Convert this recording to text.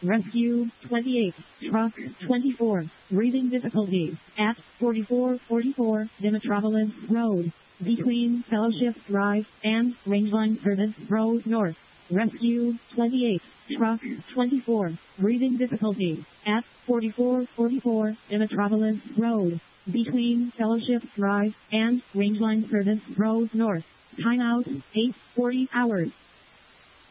Rescue 28, Truck 24, breathing difficulties at 4444 Demetropolis Road, between Fellowship Drive and Rangeline Service Road North. Rescue 28, Truck 24, breathing difficulties at 4444 Demetropolis Road, between Fellowship Drive and Rangeline Service Road North. Timeout 8:40 hours.